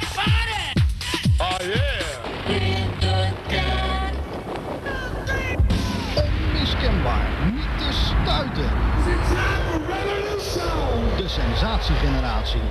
Oh yeah! Onmiskenbaar, niet te stuiten. De sensatiegeneratie.